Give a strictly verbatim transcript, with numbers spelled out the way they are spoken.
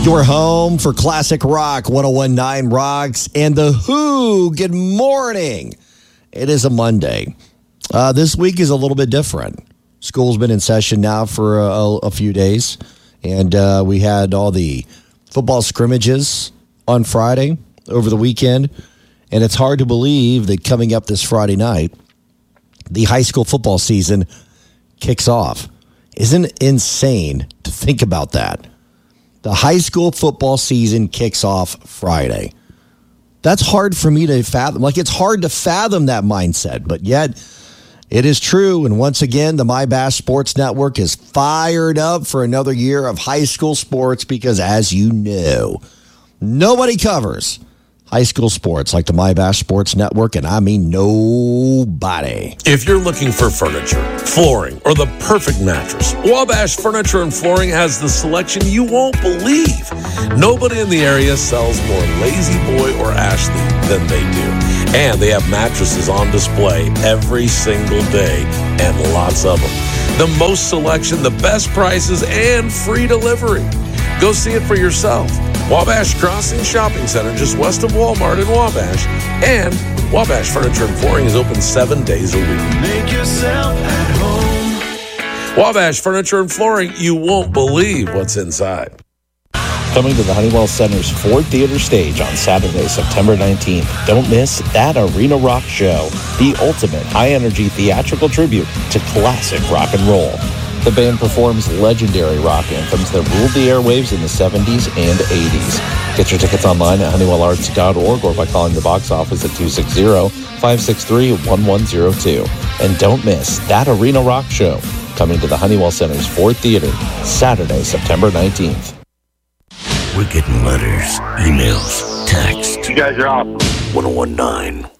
Your home for classic rock, one oh one point nine Rocks, and The Who. Good morning. It is a Monday. Uh, this week is a little bit different. School's been in session now for a, a few days, and uh, we had all the football scrimmages on Friday over the weekend, and it's hard to believe that coming up this Friday night, the high school football season kicks off. Isn't it insane to think about that? The high school football season kicks off Friday. That's hard for me to fathom. Like, it's hard to fathom that mindset, but yet it is true. And once again, the My Bass Sports Network is fired up for another year of high school sports because, as you know, nobody covers high school sports like the My Bass Sports Network, and I mean nobody. If you're looking for furniture, flooring, or the perfect mattress, Wabash Furniture and Flooring has the selection you won't believe. Nobody in the area sells more Lazy Boy or Ashley than they do. And they have mattresses on display every single day, and lots of them. The most selection, the best prices, and free delivery. Go see it for yourself. Wabash Crossing Shopping Center, just west of Walmart in Wabash. And Wabash Furniture and Flooring is open seven days a week. Make yourself at home. Wabash Furniture and Flooring, you won't believe what's inside. Coming to the Honeywell Center's Ford Theater stage on Saturday, September nineteenth. Don't miss That Arena Rock Show, the ultimate high-energy theatrical tribute to classic rock and roll. The band performs legendary rock anthems that ruled the airwaves in the seventies and eighties. Get your tickets online at honeywell arts dot org or by calling the box office at two six zero, five six three, one one zero two. And don't miss That Arena Rock Show, coming to the Honeywell Center's Ford Theater, Saturday, September nineteenth. We're getting letters, emails, texts. You guys are awesome. one oh one point nine